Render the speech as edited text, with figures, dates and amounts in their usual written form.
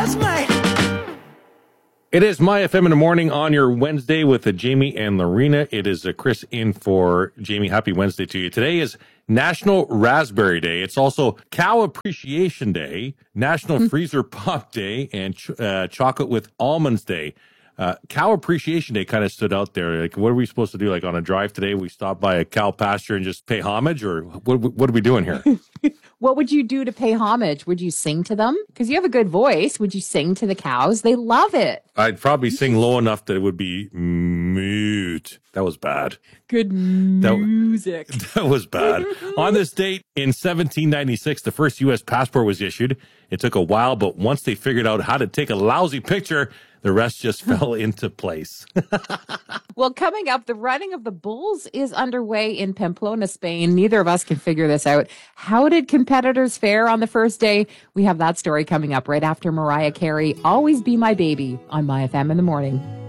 It is My FM in the morning on your Wednesday with Jamie and Lorena. It is Chris in for Jamie. Happy Wednesday to you. Today is National Raspberry Day. It's also Cow Appreciation Day, National Freezer Pop Day, and Chocolate with Almonds Day. Cow Appreciation Day kind of stood out there. Like, what are we supposed to do? Like on a drive today, we stop by a cow pasture and just pay homage, or what are we doing here? What would you do to pay homage? Would you sing to them? Because you have a good voice. Would you sing to the cows? They love it. I'd probably sing low enough that it would be mute. That was bad. Good music. That was bad. On this date in 1796, the first U.S. passport was issued. It took a while, but once they figured out how to take a lousy picture, the rest just fell into place. Well, coming up, the running of the bulls is underway in Pamplona, Spain. Neither of us can figure this out. How did competitors fare on the first day? We have that story coming up right after Mariah Carey, Always Be My Baby, on My FM in the morning.